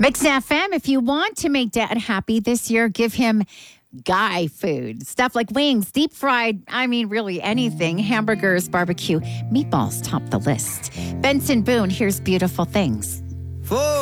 Mix FM, if you want to make Dad happy this year, give him guy food. Stuff like wings, deep fried, really anything. Hamburgers, barbecue, meatballs top the list. Benson Boone, here's Beautiful Things.